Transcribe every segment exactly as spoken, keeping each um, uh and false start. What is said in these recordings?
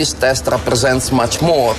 This test represents much more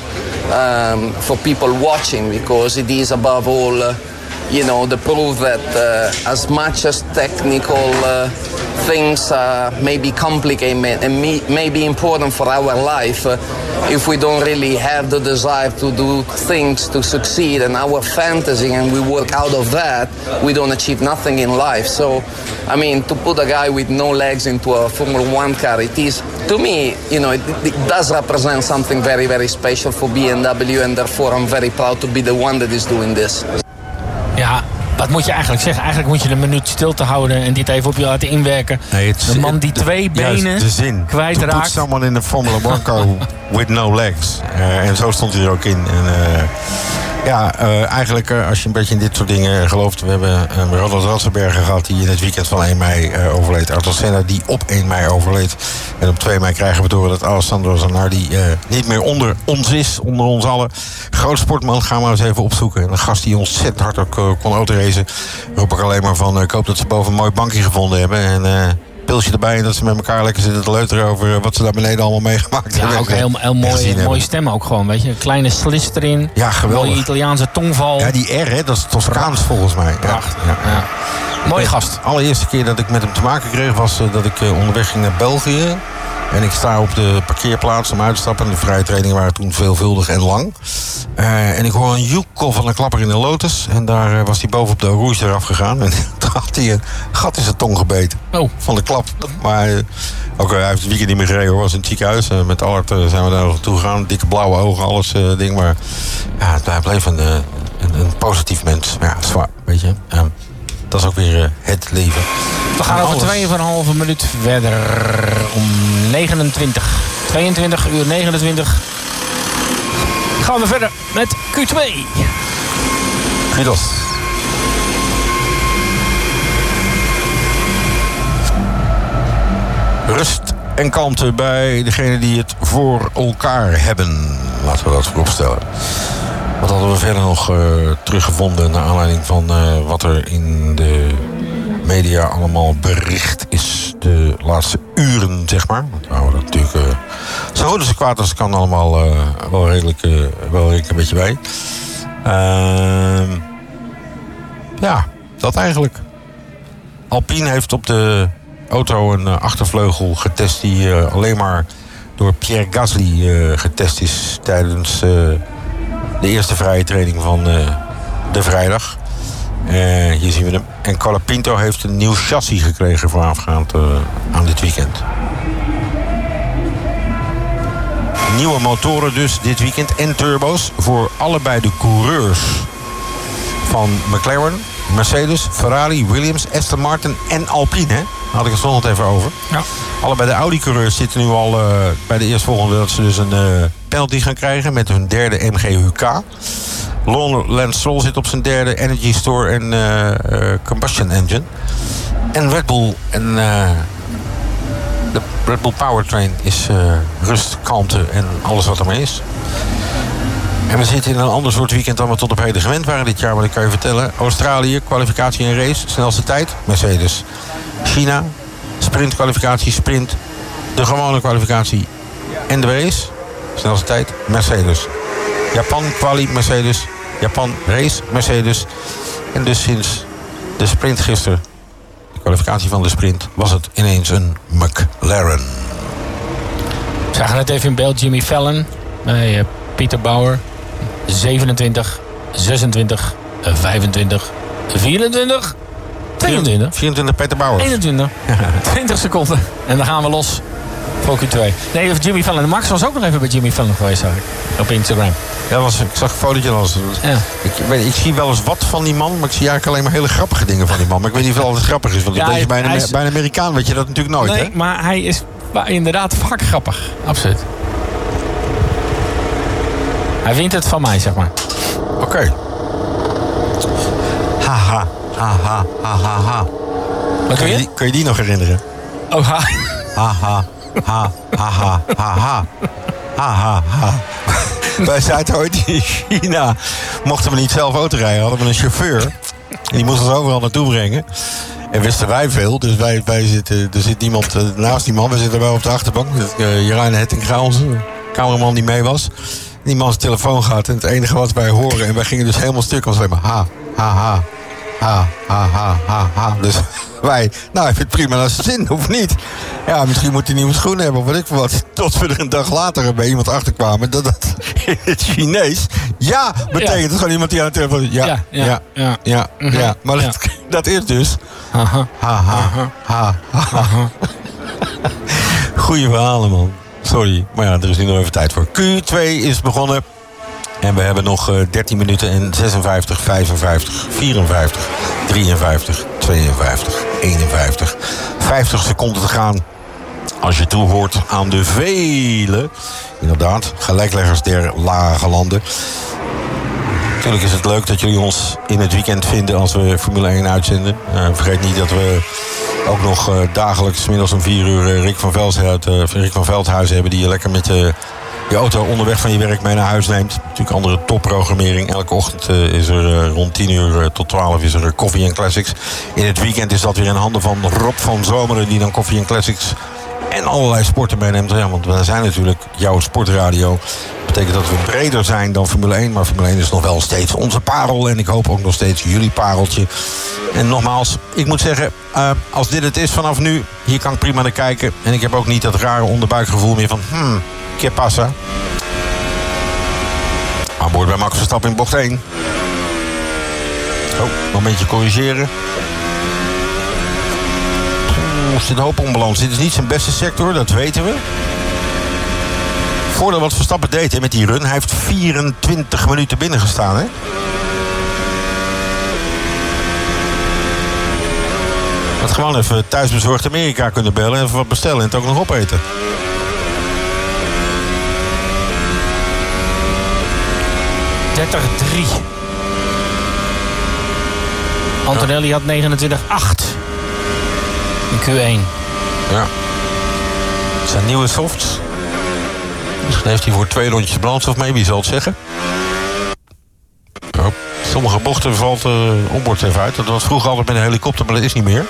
um, for people watching, because it is above all, uh, you know, the proof that uh, as much as technical uh, things uh, may be complicated and may, may be important for our life, uh, if we don't really have the desire to do things to succeed and our fantasy and we work out of that, we don't achieve nothing in life. So, I mean, to put a guy with no legs into a Formula One car, it is, to me, you know, it, it does represent something very, very special for B M W, and therefore I'm very proud to be the one that is doing this. Ja, wat moet je eigenlijk zeggen? Eigenlijk moet je een minuut stil te houden en dit even op je laten inwerken. Nee, het, een man die twee het, benen de zin. kwijtraakt. To put someone in the Formula One car with no legs. Uh, en zo stond hij er ook in. En, uh, ja, uh, eigenlijk uh, als je een beetje in dit soort dingen gelooft. We hebben uh, Ronald Ratzenberger gehad die in het weekend van één mei uh, overleed. Ayrton Senna die op één mei overleed. En op twee mei krijgen we door dat Alessandro Zanardi uh, niet meer onder ons is. Onder ons allen. Groot sportman, gaan we eens even opzoeken. En een gast die ontzettend hard ook uh, kon autoracen. Roep ik alleen maar van, uh, ik hoop dat ze boven een mooi bankje gevonden hebben. En uh, pilsje erbij en dat ze met elkaar lekker zitten te leuteren over wat ze daar beneden allemaal meegemaakt hebben. Ja, ook heel, heel mooi, mooie stem ook gewoon, weet je. Een kleine slis erin. Ja, geweldig. Mooie Italiaanse tongval. Ja, die R, hè, dat is Toscaans volgens mij. Prachtig. Ja. Ja. Mooie gast. De allereerste keer dat ik met hem te maken kreeg was uh, dat ik uh, onderweg ging naar België. En ik sta op de parkeerplaats om uit te stappen. De vrije trainingen waren toen veelvuldig en lang. Uh, en ik hoor een joekel van een klapper in de Lotus. En daar uh, was hij boven op de rouge eraf gegaan. En toen had hij een gat in zijn tong gebeten. Oh. Van de klap. Maar uh, ook, uh, hij heeft het weekend niet meer gereden hoor. Was in het ziekenhuis. Uh, met Allard uh, zijn we daar nog naartoe gegaan. Dikke blauwe ogen, alles uh, ding. Maar ja, hij bleef een, uh, een, een positief mens. Maar ja, zwaar, weet je. Uh, dat is ook weer uh, het leven. We gaan over twee en een halve minuut verder. Om negenentwintig. tweeëntwintig uur negenentwintig. Gaan we verder met Q twee. Guidos. Rust en kalmte bij degenen die het voor elkaar hebben. Laten we dat vooropstellen. Wat hadden we verder nog uh, teruggevonden naar aanleiding van uh, wat er in de media allemaal bericht is de laatste uren, zeg maar. Want we houden dat natuurlijk uh, zo goed als het kwaad als het kan allemaal uh, wel, redelijk, uh, wel redelijk een beetje bij. Uh, ja, dat eigenlijk. Alpine heeft op de auto een uh, achtervleugel getest die uh, alleen maar door Pierre Gasly uh, getest is tijdens uh, de eerste vrije training van uh, de vrijdag. Uh, hier zien we hem. En Colapinto heeft een nieuw chassis gekregen voorafgaand uh, aan dit weekend. Nieuwe motoren dus dit weekend en turbo's voor allebei de coureurs van McLaren, Mercedes, Ferrari, Williams, Aston Martin en Alpine. Hè? Daar had ik het nog even over. Ja. Allebei de Audi-coureurs zitten nu al uh, bij de eerstvolgende dat ze dus een uh, penalty gaan krijgen met hun derde M G U K. Lance Stroll zit op zijn derde Energy Store en uh, uh, Combustion Engine. En Red Bull en uh, de Red Bull Powertrain is uh, rust, kalmte en alles wat ermee is. En we zitten in een ander soort weekend dan we tot op heden gewend waren dit jaar, maar ik kan je vertellen. Australië, kwalificatie en race, snelste tijd, Mercedes. China, sprint, kwalificatie, sprint, de gewone kwalificatie en de race, snelste tijd, Mercedes. Japan, quali, Mercedes. Japan, race, Mercedes. En dus sinds de sprint gisteren, de kwalificatie van de sprint, was het ineens een McLaren. We zagen het even in beeld, Jimmy Fallon bij uh, Pieter Bauer. zevenentwintig, zesentwintig, vijfentwintig, vierentwintig, tweeëntwintig. vierentwintig Peter Bauer. eenentwintig. twintig seconden. En dan gaan we los voor Q twee. Nee, Jimmy Fallon. Max was ook nog even bij Jimmy Fallon geweest, zag ik. Op Instagram. Ja, was, ik zag een fotootje. Als, ja. ik, weet, ik zie wel eens wat van die man, maar ik zie eigenlijk alleen maar hele grappige dingen van die man. Maar ik weet niet of het altijd grappig is. Want ja, hij, bij, een, is, bij een Amerikaan weet je dat natuurlijk nooit. Nee, hè? maar hij is inderdaad vaak grappig. Absoluut. Hij vindt het van mij, zeg maar. Oké. Okay. Haha, haha, haha, ha. Wat kun je? Die, kun je die nog herinneren? Oh, ha. Haha, ha, haha, haha. Haha, ha. Wij zaten ooit in China. Mochten we niet zelf auto rijden, hadden we een chauffeur. En die moest ons overal naartoe brengen. En wisten wij veel, dus wij, wij zitten, er zit niemand naast die man. We zitten wel op de achterbank. Uh, Jarijn Hettinga, onze cameraman die mee was. Die man zijn telefoon gaat en het enige wat wij horen... en wij gingen dus helemaal stuk, was alleen maar ha, ha, ha, ha, ha, ha, ha, ha. Dus wij, nou, ik vind het prima naar zijn zin, of niet? Ja, misschien moet hij nieuwe schoenen hebben of wat ik voor wat. Tot we er een dag later bij iemand achterkwamen... dat dat in het Chinees ja betekent. Ja. Dat is gewoon iemand die aan de telefoon... Ja, ja, ja, ja, ja. ja, mm-hmm. ja. Maar ja. Dat, dat is dus... Ha, ha, ha, ha, ha, ha. Goeie verhalen, man. Sorry, maar ja, er is nu nog even tijd voor. Q twee is begonnen. En we hebben nog uh, dertien minuten en zesenvijftig, vijfenvijftig, vierenvijftig, drieënvijftig, tweeënvijftig, eenenvijftig, vijftig seconden te gaan. Als je toehoort aan de vele, inderdaad, gelijkleggers der lage landen. Natuurlijk is het leuk dat jullie ons in het weekend vinden als we Formule één uitzenden. Uh, vergeet niet dat we ook nog uh, dagelijks middels om vier uur uh, Rick van Veldhuizen, uh, Rick van Veldhuizen hebben... die je lekker met uh, je auto onderweg van je werk mee naar huis neemt. Natuurlijk andere topprogrammering. Elke ochtend uh, is er uh, rond tien uur uh, tot twaalf is er uh, Koffie en Classics. In het weekend is dat weer in handen van Rob van Zomeren... die dan Koffie en Classics en allerlei sporten meeneemt. Ja, want we zijn natuurlijk jouw sportradio. Dat betekent dat we breder zijn dan Formule één. Maar Formule één is nog wel steeds onze parel. En ik hoop ook nog steeds jullie pareltje. En nogmaals, ik moet zeggen... Uh, als dit het is vanaf nu, hier kan ik prima naar kijken. En ik heb ook niet dat rare onderbuikgevoel meer van... Hmm, que pasa? Aan boord bij Max Verstappen in bocht één. Oh, momentje corrigeren. Er zit een hoop onbalans. Dit is niet zijn beste sector, dat weten we. Voordat wat Verstappen deed hè, met die run... hij heeft vierentwintig minuten binnengestaan, hè? Had gewoon even thuisbezorgd Amerika kunnen bellen... en even wat bestellen en het ook nog opeten. dertig drie. Antonelli ja. had negenentwintig acht. In Q één. Ja. Het zijn nieuwe softs. Misschien heeft hij voor twee rondjes brandstof mee, wie zal het zeggen? Oh. Sommige bochten valt uh, onboard even uit. Dat was vroeger altijd met een helikopter, maar dat is niet meer.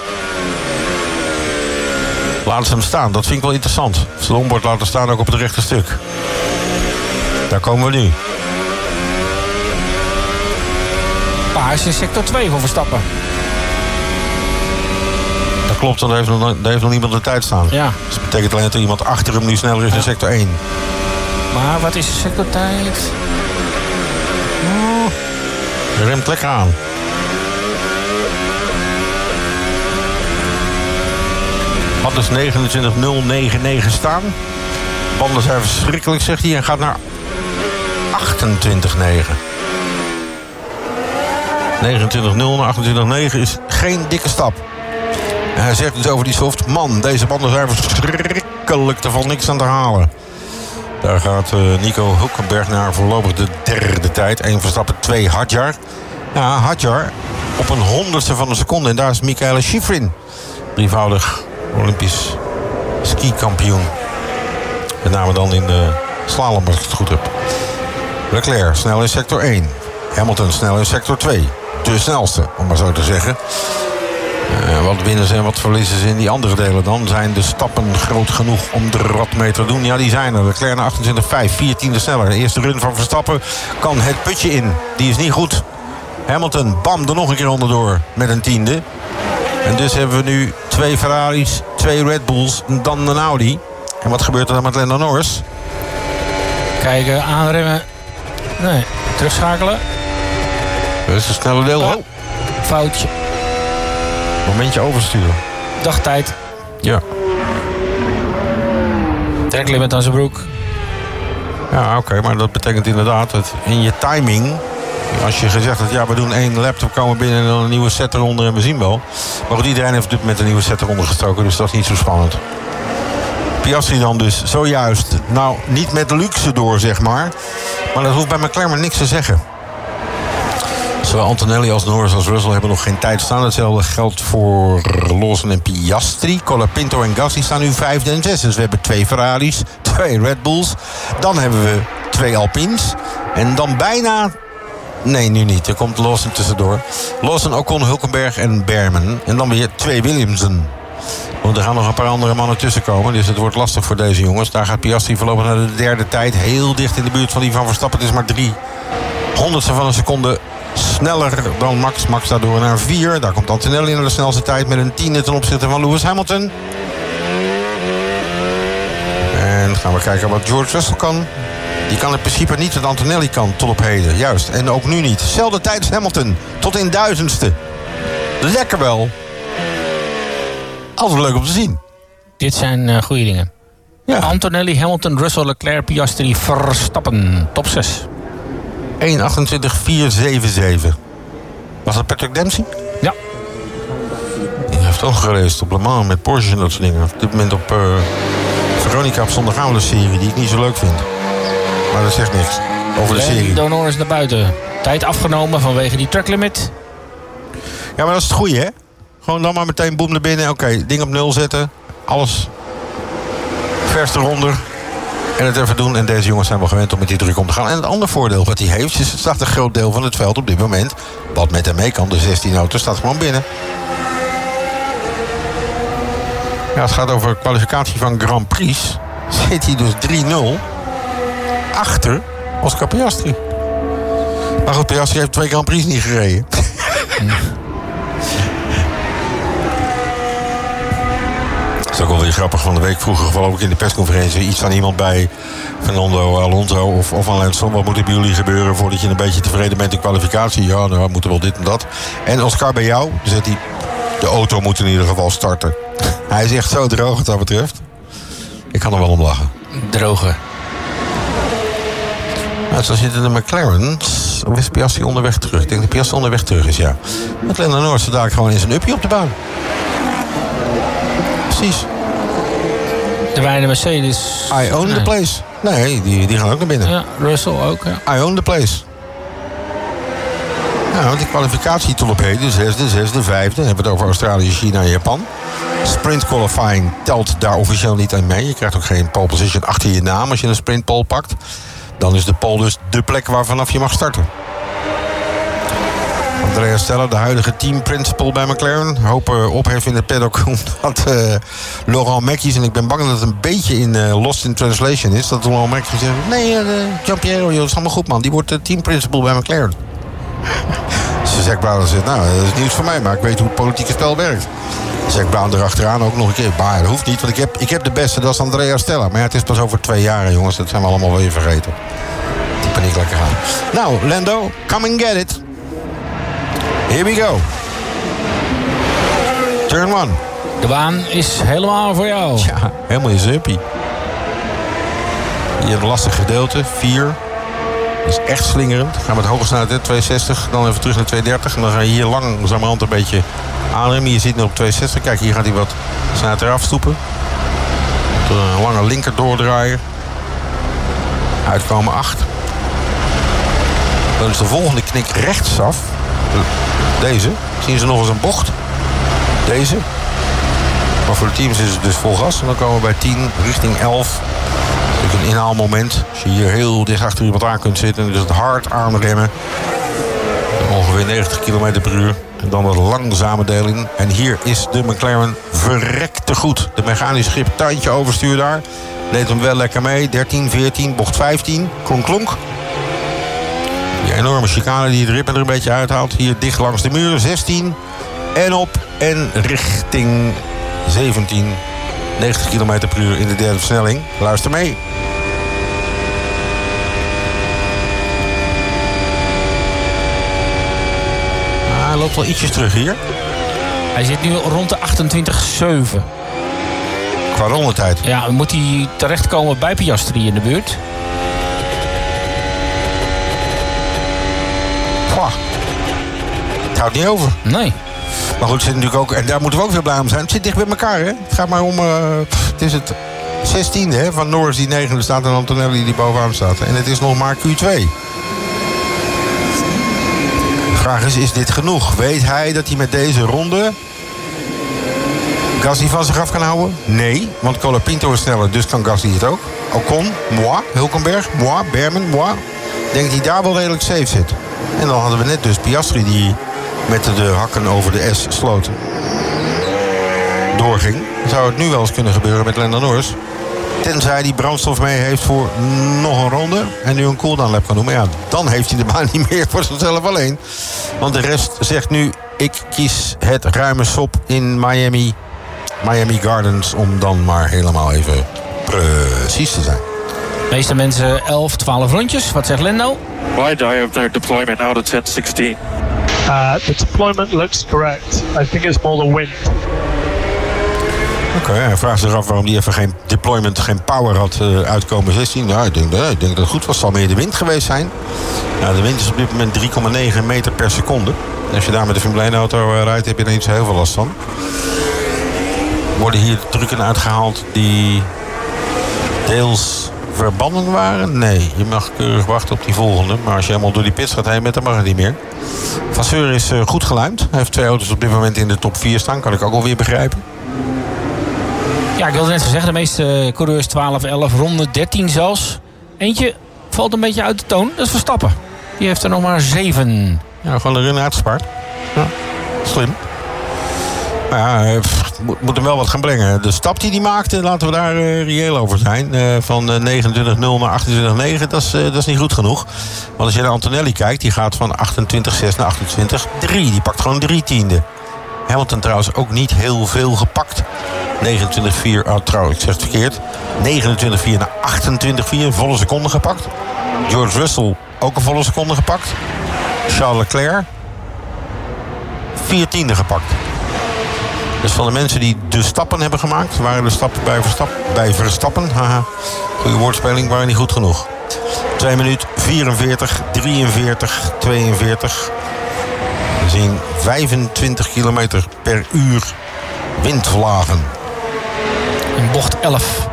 Laten ze hem staan, dat vind ik wel interessant. Ze de onboard laten staan ook op het rechte stuk. Daar komen we nu. Paars in sector twee voor Verstappen. Dat klopt, daar heeft, nog, daar heeft nog niemand de tijd staan. Ja. Dus dat betekent alleen dat er iemand achter hem nu sneller is ja. in sector één. Maar wat is de sector tijd? Oh. Je remt lekker aan. Had dus negenentwintig nul negenennegentig staan. Banden zijn verschrikkelijk, zegt hij. En gaat naar achtentwintig negen. negenentwintig nul naar achtentwintig negen is geen dikke stap. En hij zegt dus over die soft... man, deze banden zijn verschrikkelijk. Er valt niks aan te halen. Daar gaat uh, Nico Hülkenberg naar voorlopig de derde tijd. één Verstappen, twee Hadjar. Ja, Hadjar op een honderdste van een seconde. En daar is Michaela Schifrin. Drievoudig Olympisch skikampioen. Met name dan in de slalom, als ik het goed heb. Leclerc snel in sector één. Hamilton snel in sector twee. De snelste, om maar zo te zeggen. Uh, wat winnen ze en wat verliezen ze in die andere delen dan? Zijn de stappen groot genoeg om er wat mee te doen? Ja, die zijn er. Leclerc naar achtentwintig vijf, viertiende sneller. De eerste run van Verstappen kan het putje in. Die is niet goed. Hamilton, bam, er nog een keer onderdoor met een tiende. En dus hebben we nu twee Ferraris, twee Red Bulls, dan een Audi. En wat gebeurt er dan met Lando Norris? Kijken, aanremmen. Nee, terugschakelen. Dat is een snelle deel. Oh. Foutje. Momentje oversturen. Dagtijd. Ja. Treklimit aan zijn broek. Ja, oké, okay, maar dat betekent inderdaad dat in je timing... als je gezegd hebt, ja, we doen één laptop, komen binnen en dan een nieuwe set eronder en we zien wel. Maar goed, iedereen heeft dit met een nieuwe set eronder gestoken, dus dat is niet zo spannend. Piastri dan dus, zojuist. Nou, niet met luxe door, zeg maar. Maar dat hoeft bij McLaren maar niks te zeggen. Zowel Antonelli als Norris als Russell hebben nog geen tijd staan. Hetzelfde geldt voor Lawson en Piastri. Colapinto en Gasly staan nu vijfde en zesde. Dus we hebben twee Ferraris, twee Red Bulls. Dan hebben we twee Alpines. En dan bijna... Nee, nu niet. Er komt Lawson tussendoor. Lawson, Ocon, Hülkenberg en Behrman. En dan weer twee Williamsen. Want er gaan nog een paar andere mannen tussenkomen. Dus het wordt lastig voor deze jongens. Daar gaat Piastri voorlopig naar de derde tijd. Heel dicht in de buurt van die van Verstappen. Het is maar drie honderdste van een seconde sneller dan Max. Max daardoor naar vier. Daar komt Antonelli naar de snelste tijd met een tiende ten opzichte van Lewis Hamilton. En gaan we kijken wat George Russell kan. Die kan in principe niet wat Antonelli kan tot op heden. Juist. En ook nu niet. Zelfde tijd als Hamilton. Tot in duizendste. Lekker wel. Altijd leuk om te zien. Dit zijn uh, goede dingen. Ja. Antonelli, Hamilton, Russell, Leclerc, Piastri, Verstappen. Top zes. één achtentwintig vier zeven zeven. Was dat Patrick Dempsey? Ja. Die heeft ook gereisd op Le Mans met Porsche en dat soort dingen. Op dit moment op uh, Veronica op zondagavond een serie die ik niet zo leuk vind. Maar dat zegt niks over de serie. Lando Norris naar buiten. Tijd afgenomen vanwege die track limit. Ja, maar dat is het goede, hè? Gewoon dan maar meteen boem naar binnen. Oké, okay, ding op nul zetten. Alles vers eronder. En het even doen. En deze jongens zijn wel gewend om met die druk om te gaan. En het andere voordeel wat hij heeft, is het staat een groot deel van het veld op dit moment. Wat met hem mee kan, de zestien auto, staat gewoon binnen. Ja, het gaat over kwalificatie van Grand Prix. Zit hij dus drie nul achter Oscar Piastri. Maar goed, Piastri heeft twee Grand Prix niet gereden. Dat is ook wel weer grappig. Van de week vroeger geloof ik in de persconferentie iets aan iemand bij Fernando Alonso of, of aan Lance. Wat moet er bij jullie gebeuren voordat je een beetje tevreden bent in kwalificatie? Ja, nou, we moeten wel dit en dat. En Oscar bij jou, dus zegt hij, de auto moet in ieder geval starten. Hij is echt zo droog wat dat betreft. Ik kan er wel om lachen. Droge. Nou, zo zitten de McLaren's. Of is Piastri onderweg terug? Ik denk dat Piastri onderweg terug is, ja. Met Lando Norris daar gewoon in zijn uppie op de baan. Precies. De beide Mercedes. I own nee. the place. Nee, die, die gaan ook naar binnen. Ja, Russell ook, ja. I own the place. Ja, want die kwalificatie tot op heden, zesde, zesde, vijfde. Dan hebben we het over Australië, China en Japan. Sprint qualifying telt daar officieel niet aan mee. Je krijgt ook geen pole position achter je naam als je een sprint pole pakt. Dan is de pole dus de plek waar vanaf je mag starten. Andrea Stella, de huidige team principal bij McLaren. Hopen ophef in de paddock omdat uh, Laurent Mekies, en ik ben bang dat het een beetje in uh, lost in translation is, dat Laurent Mekies zegt, nee, uh, Giampiero, joh, dat is allemaal goed man, die wordt uh, team principal bij McLaren. Dus Zac Brown zegt, nou, dat is nieuws voor mij, maar ik weet hoe het politieke spel werkt. Zac Brown erachteraan ook nog een keer. Maar dat hoeft niet, want ik heb, ik heb de beste, dat is Andrea Stella. Maar ja, het is pas over twee jaar, jongens. Dat zijn we allemaal weer vergeten. Die paniek lekker gaan. Nou, Lando, come and get it. Here we go. Turn one. De baan is helemaal voor jou. Ja, helemaal in zijn uppie. Hier een lastig gedeelte, vier. Dat is echt slingerend. Gaan we het hoge snelheid, tweehonderdzestig. Dan even terug naar tweehonderdertig. En dan ga je hier langzamerhand een beetje aanremmen. Je ziet nu op tweehonderdzestig. Kijk, hier gaat hij wat snelheid eraf stoepen. Een lange linker doordraaien. Uitkomen acht. Dan is de volgende knik rechtsaf. Deze. Zien ze nog eens een bocht. Deze. Maar voor de teams is het dus vol gas. En dan komen we bij tien richting elf. Een inhaalmoment. Als je hier heel dicht achter iemand aan kunt zitten. Dus het hard aanremmen. Ongeveer negentig kilometer per uur. En dan wat langzame deling. En hier is de McLaren verrekte goed. De mechanisch grip tandje overstuur daar. Deed hem wel lekker mee. dertien, veertien, bocht vijftien. Klonk, klonk. Die enorme chicane die het rippen er een beetje uithaalt. Hier dicht langs de muur. zestien. En op. En richting zeventien. negentig kilometer per uur in de derde versnelling. Luister mee. Ah, hij loopt wel ietsjes terug hier. Hij zit nu rond de achtentwintig zeven. Qua rondetijd. Ja, moet hij terechtkomen bij Piastri in de buurt? Pwah. Het houdt niet over. Nee. Maar goed, het zit natuurlijk ook, en daar moeten we ook weer blij om zijn. Het zit dicht bij elkaar, hè? Het gaat maar om. Uh, pff, het is het zestiende, hè? Van Norris die negende staat en Antonelli die bovenaan staat. En het is nog maar Q twee. De vraag is: is dit genoeg? Weet hij dat hij met deze ronde Gasly van zich af kan houden? Nee, want Colapinto is sneller, dus kan Gasly het ook. Ocon, moi, Hulkenberg, moi, Berman, moi. Ik denk dat hij daar wel redelijk safe zit. En dan hadden we net dus Piastri die met de hakken over de S sloot. doorging, zou het nu wel eens kunnen gebeuren met Lando Norris. Tenzij hij brandstof mee heeft voor nog een ronde en nu een cooldown lap kan doen. Maar ja, dan heeft hij de baan niet meer voor zichzelf alleen. Want de rest zegt nu, ik kies het ruime sop in Miami, Miami Gardens, om dan maar helemaal even precies te zijn. De meeste mensen elf, twaalf rondjes. Wat zegt Lando? Why do I have their deployment now to ten sixteen? Uh, the deployment looks correct. I think it's more the wind. Oké, okay, hij vraagt zich af waarom hij even geen deployment, geen power had uh, uitkomen zestien. Nou, ik denk, uh, ik denk dat het goed was. Het zal meer de wind geweest zijn. Nou, de wind is op dit moment drie komma negen meter per seconde. En als je daar met de Formule één auto uh, rijdt, heb je er niet zo heel veel last van. Worden hier trucken uitgehaald die deels verbannen waren? Nee, je mag keurig wachten op die volgende. Maar als je helemaal door die pitstraat heen bent, dan mag het niet meer. Vasseur is uh, goed geluimd. Hij heeft twee auto's op dit moment in de top vier staan. Kan ik ook alweer begrijpen. Ja, ik wilde net zo zeggen. De meeste coureurs twaalf, elf, ronde dertien zelfs. Eentje valt een beetje uit de toon. Dat is Verstappen. Die heeft er nog maar zeven. Ja, gewoon de run uitgespaard. Ja, slim. Maar ja, moet, moet hem wel wat gaan brengen. De stap die hij maakte, laten we daar uh, reëel over zijn. Uh, van uh, negenentwintig nul naar achtentwintig negen, dat is, uh, dat is niet goed genoeg. Want als je naar Antonelli kijkt, die gaat van achtentwintig zes naar achtentwintig drie. Die pakt gewoon drie tiende. Hamilton trouwens ook niet heel veel gepakt. negenentwintig vier, oh, trouwens, ik zeg het verkeerd. negenentwintig vier naar achtentwintig vier, een volle seconde gepakt. George Russell ook een volle seconde gepakt. Charles Leclerc vier tiende gepakt. Dus van de mensen die de stappen hebben gemaakt, waren de stappen bij, Verstap, bij Verstappen, haha, goede woordspeling, waren niet goed genoeg. twee minuten vierenveertig, drieënveertig, tweeënveertig. We zien vijfentwintig kilometer per uur windvlagen. In bocht elf.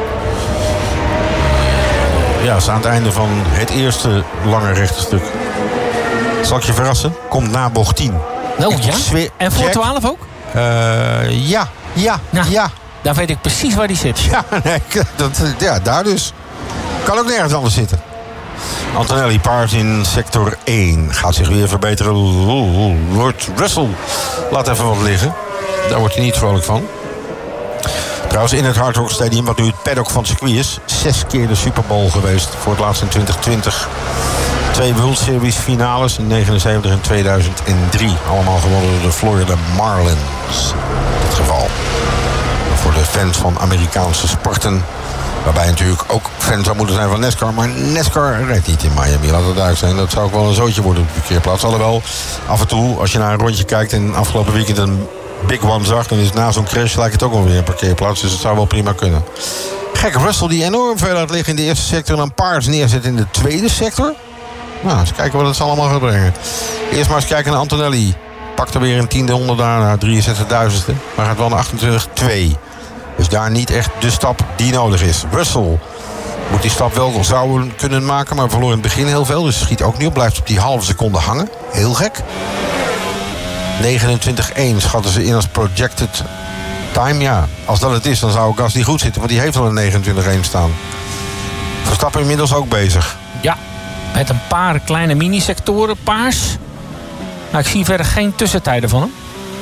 Ja, dat is aan het einde van het eerste lange rechte stuk. Zal ik je verrassen? Komt na bocht tien. Nou ja? Zweer, en voor Jack, twaalf ook? Uh, ja, ja, nou, ja. Daar weet ik precies waar die zit. Ja, nee, dat, ja, daar dus. Kan ook nergens anders zitten. Antonelli paard in sector één. Gaat zich weer verbeteren. Lord Russell laat even wat liggen. Daar wordt hij niet vrolijk van. Trouwens, in het Hard Rock Stadium, wat nu het paddock van het circuit is, zes keer de Super Bowl geweest. Voor het laatst in twintig twintig. Twee World Series finales in negenenzeventig en tweeduizend drie. Allemaal gewonnen door de Florida Marlins. In dit geval. Voor de fans van Amerikaanse sporten. Waarbij natuurlijk ook fans zou moeten zijn van NASCAR. Maar NASCAR rijdt niet in Miami. Laat het duidelijk zijn. Dat zou ook wel een zootje worden op de parkeerplaats. Alhoewel, af en toe, als je naar een rondje kijkt en afgelopen weekend een Big One zag, dan is na zo'n crash lijkt het ook wel weer een parkeerplaats. Dus het zou wel prima kunnen. Gek, Russell die enorm ver laat liggen in de eerste sector en dan paars neerzet in de tweede sector. Nou, eens kijken wat het allemaal gaat brengen. Eerst maar eens kijken naar Antonelli. Pakt er weer een tiende onder daar naar drieënzestigduizendste. Maar gaat wel naar achtentwintig twee. Dus daar niet echt de stap die nodig is. Russell moet die stap wel zouden kunnen maken, maar verloor in het begin heel veel. Dus schiet ook niet op. Blijft op die halve seconde hangen. Heel gek. negenentwintig één schatten ze in als projected time. Ja, als dat het is, dan zou Gasly goed zitten. Want die heeft al een negenentwintig één staan. Verstappen inmiddels ook bezig. Ja, met een paar kleine mini-sectoren, paars. Nou, ik zie verder geen tussentijden van hem.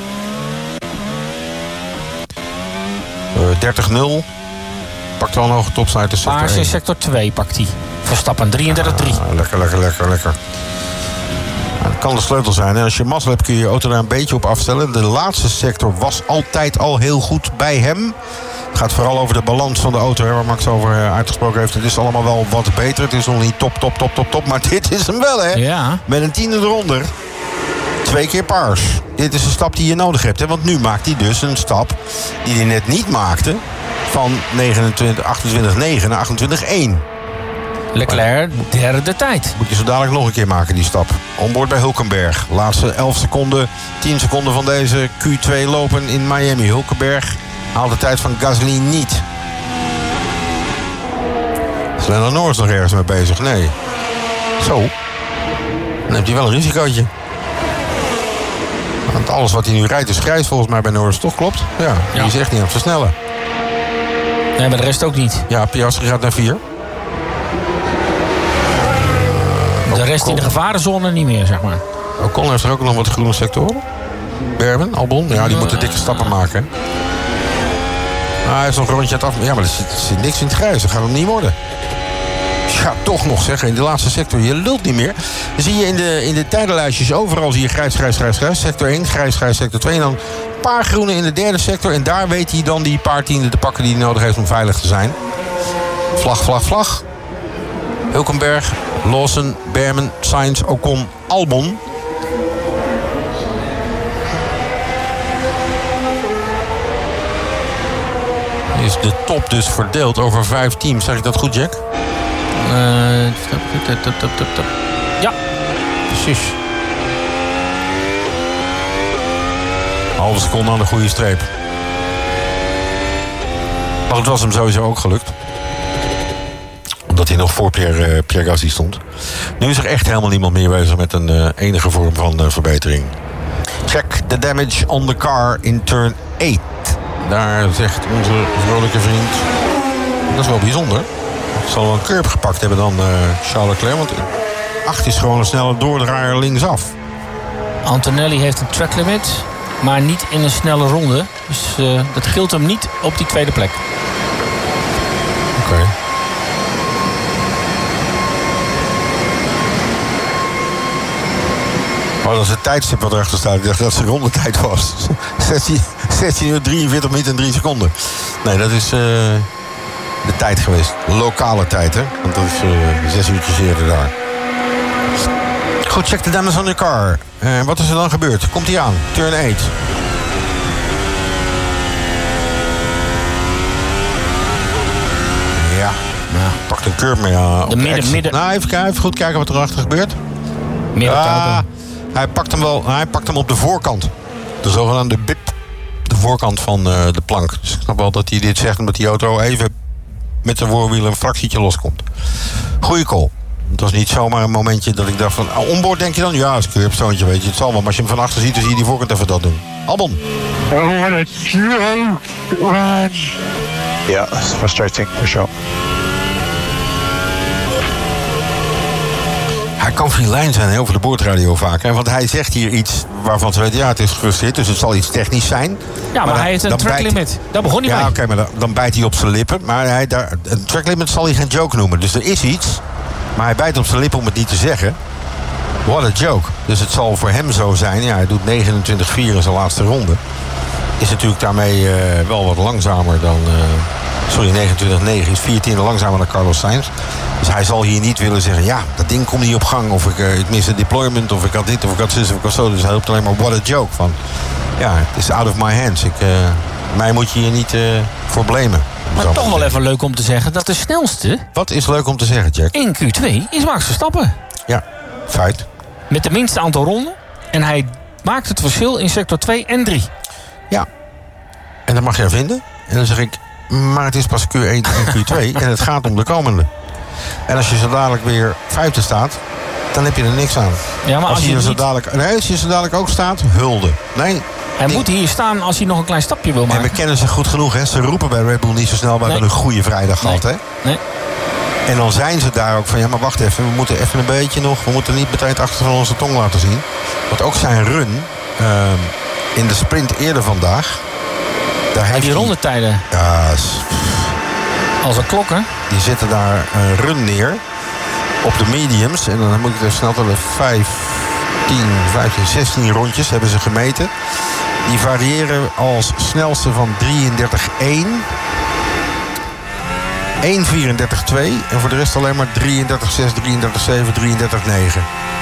Uh, dertig nul. Pakt wel een hoge topsnijder in sector paars één. in sector twee pakt hij. Verstappen drieëndertig drie. Ah, lekker, lekker, lekker, lekker. Nou, dat kan de sleutel zijn. En als je mazzel hebt kun je je auto daar een beetje op afstellen. De laatste sector was altijd al heel goed bij hem. Het gaat vooral over de balans van de auto, hè, waar Max over uitgesproken heeft. Het is allemaal wel wat beter. Het is nog niet top, top, top, top, top. Maar dit is hem wel, hè? Ja. Met een tiende eronder. Twee keer paars. Dit is een stap die je nodig hebt. Hè? Want nu maakt hij dus een stap die hij net niet maakte. Van negenentwintig, achtentwintig negen naar achtentwintig één. Leclerc, derde tijd. Moet je zo dadelijk nog een keer maken, die stap. Onboord bij Hulkenberg. Laatste elf seconden, tien seconden van deze Q twee lopen in Miami. Hulkenberg haalt de tijd van Gasly niet. Is Lando Norris nog ergens mee bezig? Nee. Zo. Dan heeft hij wel een risicootje. Want alles wat hij nu rijdt is grijs volgens mij bij Norris. Toch klopt? Ja, die ja. is echt niet aan het versnellen. Nee, maar de rest ook niet. Ja, Piastri gaat naar vier. De rest in de gevarenzone niet meer, zeg maar. Ocon heeft er ook nog wat groene sectoren. Berben, Albon. Ja, die moeten dikke stappen maken. Ah, hij is nog een rondje aan het af. Ja, maar er zit, er zit niks in het grijs. Dat gaat hem niet worden. Ja, toch nog zeggen, in de laatste sector. Je lult niet meer. Dan zie je in de, in de tijdenlijstjes overal zie je grijs, grijs, grijs, grijs. Sector één, grijs, grijs, sector twee. En dan een paar groene in de derde sector. En daar weet hij dan die paar tienden te pakken die hij nodig heeft om veilig te zijn. Vlag, vlag, vlag. Hulkenberg, Lawson, Behrman, Sainz, Ocon, Albon. Is de top dus verdeeld over vijf teams. Zeg ik dat goed, Jack? Uh, tap, tap, tap, tap, tap, tap. Ja. Precies. Halve seconde aan de goede streep. Maar het was hem sowieso ook gelukt. Omdat hij nog voor Pierre, uh, Pierre Gasly stond. Nu is er echt helemaal niemand meer bezig met een uh, enige vorm van uh, verbetering. Check the damage on the car in turn eight. Daar zegt onze vrolijke vriend... Dat is wel bijzonder. Het zal wel een curb gepakt hebben dan uh, Charles Leclerc. Want acht is gewoon een snelle doordraaier linksaf. Antonelli heeft een track limit, maar niet in een snelle ronde. Dus uh, dat gilt hem niet op die tweede plek. Oké. Okay. Maar dat is het tijdstip wat erachter staat. Ik dacht dat het een rondetijd was. zestien uur drieënveertig minuten en drie seconden. Nee, dat is uh, de tijd geweest. Lokale tijd, hè. Want dat is uh, zes uurtjes eerder daar. Goed, check de damage on your car. Uh, wat is er dan gebeurd? Komt hij aan? Turn eight. Ja. Ja. Pakt een curb mee aan. Uh, de midden, midden. Nou, even, kijken, even goed kijken wat erachter gebeurt. Midden ah, hij pakt hem wel. Hij pakt hem op de voorkant. De zogenaamde bip. De voorkant van uh, de plank. Dus ik snap wel dat hij dit zegt omdat die auto even met zijn voorwielen een fractietje loskomt. Goeie call. Het was niet zomaar een momentje dat ik dacht van... Oh, onboard denk je dan? Ja, is een curbstoontje, weet je. Het zal wel, maar als je hem van achter ziet, dan zie je die voorkant even dat doen. Albon. Oh, what a joke run. Yeah, it's frustrating for sure. Hij kan filijn zijn hè, over de boordradio vaak. Hè, want hij zegt hier iets waarvan ze weten... ja, het is gefrustreerd, dus het zal iets technisch zijn. Ja, maar, maar hij dan, heeft een track bijt, limit. Daar begon hij ja, mee. Ja, oké, okay, maar dan, dan bijt hij op zijn lippen. Maar hij, daar, een track limit zal hij geen joke noemen. Dus er is iets... Maar hij bijt op zijn lippen om het niet te zeggen. What a joke. Dus het zal voor hem zo zijn. Ja, hij doet negenentwintig vier in zijn laatste ronde. Is natuurlijk daarmee uh, wel wat langzamer dan... Uh, sorry, negenentwintig negen is veertien langzamer dan Carlos Sainz. Dus hij zal hier niet willen zeggen... ja, dat ding komt niet op gang. Of ik, uh, ik mis een deployment. Of ik had dit, of ik had zus, of ik had zo. Dus hij roept alleen maar what a joke. Van, ja, het is out of my hands. Ik, uh, mij moet je hier niet uh, voor blamen. Maar toch wel even leuk om te zeggen dat de snelste... Wat is leuk om te zeggen, Jack? In Q twee is Max Verstappen. Ja, feit. Met de minste aantal ronden. En hij maakt het verschil in sector twee en drie. Ja. En dat mag jij vinden. En dan zeg ik, maar het is pas Q één en Q twee. En het gaat om de komende. En als je zo dadelijk weer vijfde staat... dan heb je er niks aan. Ja, maar als, als je, je zo niet... dadelijk, nee, als je zo dadelijk ook staat, hulde. Nee... Hij moet hier staan als hij nog een klein stapje wil maken. En we kennen ze goed genoeg, hè. Ze roepen bij Red Bull niet zo snel. We nee. hebben een goede vrijdag nee. gehad, hè. Nee. En dan zijn ze daar ook van... ja, maar wacht even, we moeten even een beetje nog... we moeten niet meteen het achter van onze tong laten zien. Want ook zijn run... Uh, in de sprint eerder vandaag... Daar heeft en die rondetijden... Ja, als een klok, hè? Die zetten daar een run neer... op de mediums. En dan moet ik er snel tellen... vijftien, vijftien, zestien rondjes hebben ze gemeten... Die variëren als snelste van drieëndertig één, één vierendertig twee en voor de rest alleen maar drieëndertig zes, drieëndertig zeven, drieëndertig negen.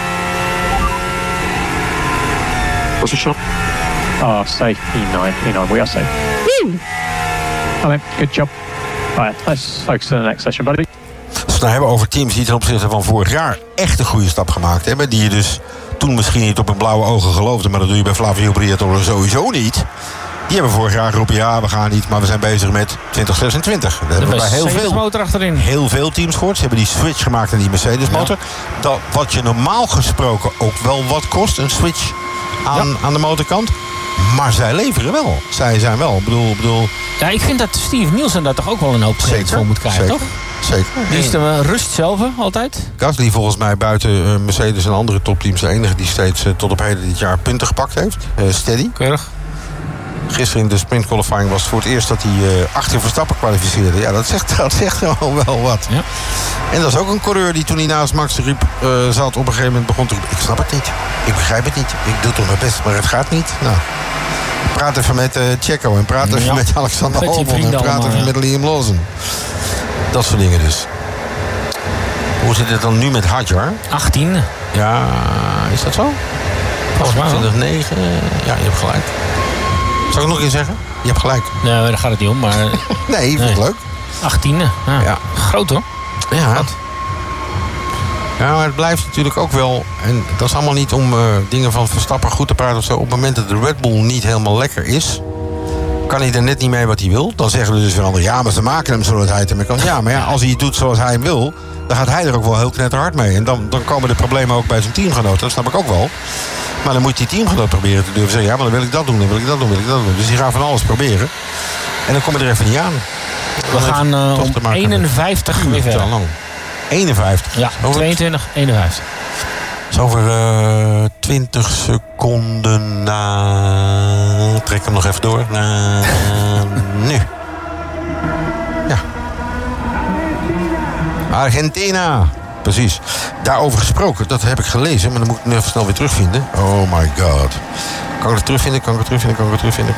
Position. Oh, safe. E nine. E nine. We are safe. Woo! Okay, good job. Alright, let's focus on the next session, buddy. Als we het nou hebben over teams die ten opzichte van vorig jaar echt een goede stap gemaakt hebben. Die je dus toen misschien niet op hun blauwe ogen geloofde. Maar dat doe je bij Flavio Briatore sowieso niet. Die hebben vorig jaar geroepen, ja, we gaan niet, maar we zijn bezig met twintig zesentwintig. Daar hebben we bij heel veel, motor achterin. heel veel teams gehoord. Ze hebben die switch gemaakt naar die Mercedes motor. Ja. Dat, wat je normaal gesproken ook wel wat kost, een switch aan, ja. aan de motorkant. Maar zij leveren wel. Zij zijn wel. Ik bedoel, bedoel... Ja, ik vind dat Steve Nielsen daar toch ook wel een hoop credits voor moet krijgen, zeker, toch? Zeker. Die is de rust zelf altijd. Gasly volgens mij buiten uh, Mercedes en andere topteams de enige die steeds uh, tot op heden dit jaar punten gepakt heeft. Uh, steady. Keurig. Gisteren in de sprint qualifying was het voor het eerst dat hij uh, achter Verstappen kwalificeerde. Ja, dat zegt, dat zegt gewoon wel wat. Ja. En dat is ook een coureur die toen hij naast Max riep, uh, zat op een gegeven moment begon te roepen: ik snap het niet, ik begrijp het niet, ik doe toch mijn best, maar het gaat niet. Nou, praat even met uh, Checo en praat even ja. met Alexander Albon en praat allemaal, even ja. met Liam Lawson. Dat soort dingen dus. Hoe zit het dan nu met Hadjar? achttien. Ja, is dat zo? Volgens mij twintig negen. Ja, je hebt gelijk. Zal ik nog eens zeggen? Je hebt gelijk. Nee, daar gaat het niet om, maar... nee, vind ik nee. leuk. achttien. Ja. ja. Groot hoor. Ja. Wat? Ja, maar het blijft natuurlijk ook wel... En dat is allemaal niet om uh, dingen van Verstappen goed te praten of zo. Op het moment dat de Red Bull niet helemaal lekker is... kan hij er net niet mee wat hij wil. Dan zeggen we dus weer anderen... ja, maar ze maken hem zodat hij het ermee kan. Ja, maar ja, als hij het doet zoals hij hem wil... dan gaat hij er ook wel heel knetterhard mee. En dan, dan komen de problemen ook bij zijn teamgenoten. Dat snap ik ook wel. Maar dan moet je die teamgenoot proberen te durven zeggen... ja, maar dan wil ik dat doen, dan wil ik dat doen, wil ik dat doen. Dus die gaan van alles proberen. En dan kom je er even niet aan. We gaan uh, om eenenvijftig weer verder. eenenvijftig? Ja, over tweeëntwintig, eenenvijftig. Dus over uh, twintig seconden na... Trek hem nog even door. Na... nu. Ja. Argentina. Precies. Daarover gesproken, dat heb ik gelezen, maar dan moet ik nu even snel weer terugvinden. Oh my god. Kan ik het terugvinden? Kan ik het terugvinden? Kan ik het terugvinden?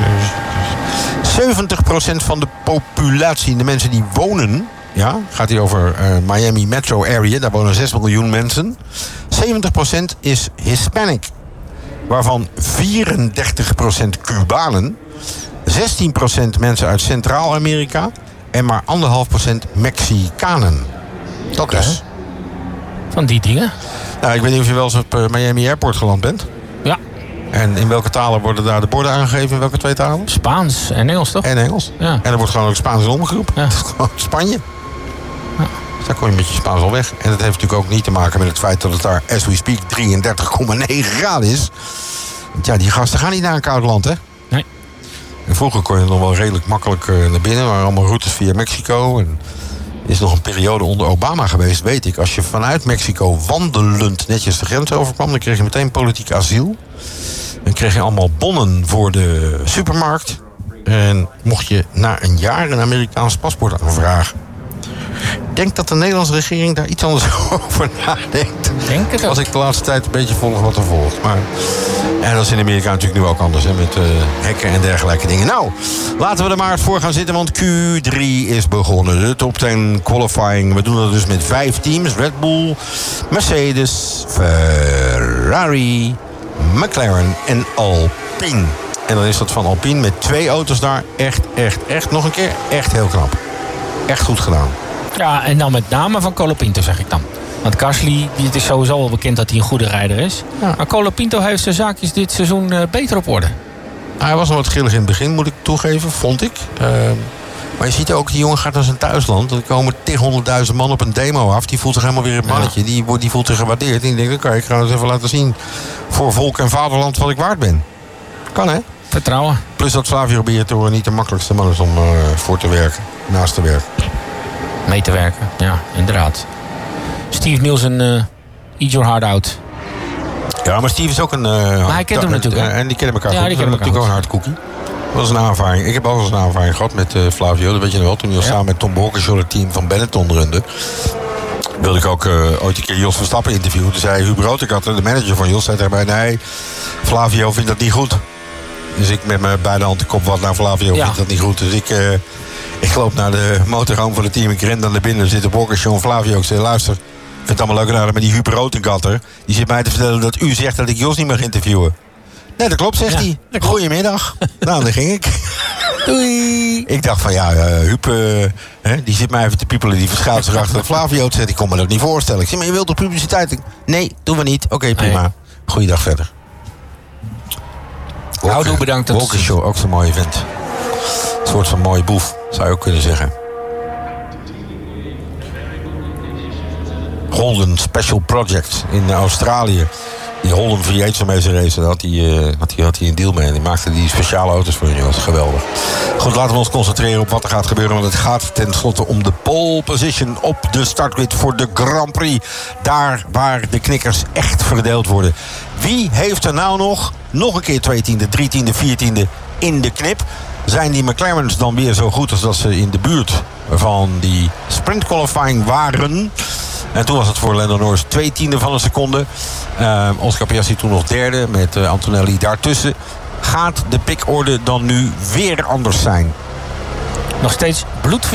zeventig procent van de populatie, de mensen die wonen... ja, gaat hier over uh, Miami Metro Area, daar wonen zes miljoen mensen. zeventig procent is Hispanic. Waarvan vierendertig procent Cubanen, zestien procent mensen uit Centraal-Amerika... en maar anderhalf procent Mexicanen. Dat dus. Okay. Van die dingen? Nou, ik weet niet of je wel eens op uh, Miami Airport geland bent. Ja. En in welke talen worden daar de borden aangegeven? In welke twee talen? Spaans en Engels, toch? En Engels. Ja. En er wordt gewoon ook Spaans in omgeroepen. Ja. Dat is gewoon Spanje. Ja. Dus daar kom je met je Spaans al weg. En dat heeft natuurlijk ook niet te maken met het feit dat het daar, as we speak, drieëndertig komma negen graden is. Want ja, die gasten gaan niet naar een koud land, hè? Nee. En vroeger kon je nog wel redelijk makkelijk uh, naar binnen. Er waren allemaal routes via Mexico. En er is nog een periode onder Obama geweest, weet ik. Als je vanuit Mexico wandelend netjes de grens overkwam, dan kreeg je meteen politiek asiel. Dan kreeg je allemaal bonnen voor de supermarkt. En mocht je na een jaar een Amerikaans paspoort aanvragen. Ik denk dat de Nederlandse regering daar iets anders over nadenkt. Denk het ook. Als ik de laatste tijd een beetje volg wat er volgt. Maar en dat is in Amerika natuurlijk nu ook anders. Hè, met uh, hekken en dergelijke dingen. Nou, laten we er maar voor gaan zitten. Want Q drie is begonnen. De top tien qualifying. We doen dat dus met vijf teams. Red Bull, Mercedes, Ferrari, McLaren en Alpine. En dan is dat van Alpine met twee auto's daar echt, echt, echt nog een keer echt heel knap. Echt goed gedaan. Ja, en dan met name van Colapinto, zeg ik dan. Want Gasly, het is sowieso al bekend dat hij een goede rijder is. Ja. Maar Colapinto heeft zijn zaakjes dit seizoen uh, beter op orde. Hij was nog wat grillig in het begin, moet ik toegeven, vond ik. Uh, maar je ziet ook, die jongen gaat naar zijn thuisland. Er komen tig honderdduizend man op een demo af. Die voelt zich helemaal weer het mannetje. Ja. Die, die voelt zich gewaardeerd. En die denkt, oké, okay, ik ga het even laten zien voor volk en vaderland wat ik waard ben. Kan, hè? Vertrouwen. Plus dat Flavio Briatore niet de makkelijkste man is om uh, voor te werken. Naast te werken. Mee te werken, ja, inderdaad. Steve Nielsen, uh, eat your heart out. Ja, maar Steve is ook een... Uh, maar hij kent hem natuurlijk. Uh, en die kennen elkaar ja, goed. Die dat is natuurlijk ook een hard cookie. Dat was een aanvaring. Ik heb ook wel eens een aanvaring gehad met uh, Flavio. Dat weet je nog wel. Toen hij ja. samen met Tom Walkinshaw het team van Benetton runde. Wilde ik ook uh, ooit een keer Jos Verstappen interviewen. Toen zei Huub Rotegatter, de manager van Jos, zei daarbij: nee, Flavio vindt dat niet goed. Dus ik met mijn beide handen kop wat naar Flavio ja. vindt dat niet goed. Dus ik... Uh, Ik loop naar de motorhome van het team. Ik ren dan naar binnen. Er zit op Walkinshaw en Flavio. Ik zeg, luister, ik vind het allemaal leuk en aardig. Maar die Huub Rotegatter, die zit mij te vertellen dat u zegt dat ik Jos niet mag interviewen. Nee, dat klopt, zegt ja, hij. Dat Goedemiddag. Nou, dan ging ik. Doei. Ik dacht van, ja, uh, Huub, uh, hè, die zit mij even te piepelen. Die verschuilt zich achter Flavio. Zegt, ik kon me dat niet voorstellen. Ik zeg, maar je wilt toch publiciteit? Nee, doen we niet. Oké, okay, prima. Nee. Goeiedag verder. Houdoe, bedankt. Walkinshaw, ook zo'n mooie vent. Een soort van mooie boef, zou je ook kunnen zeggen. Holden Special Project in Australië. Die Holden V acht van deze race, daar had hij, uh, had, hij, had hij een deal mee. En die maakte die speciale auto's voor hun. Dat was geweldig. Goed, laten we ons concentreren op wat er gaat gebeuren. Want het gaat tenslotte om de pole position op de startgrid voor de Grand Prix. Daar waar de knikkers echt verdeeld worden. Wie heeft er nou nog, nog een keer twee tiende, drie tiende, vier tiende in de knip. Zijn die McLaren's dan weer zo goed als dat ze in de buurt van die sprint qualifying waren? En toen was het voor Lando Norris twee tiende van een seconde. Uh, Oscar Piastri toen nog derde met uh, Antonelli daartussen. Gaat de pickorde dan nu weer anders zijn? Nog steeds bloed.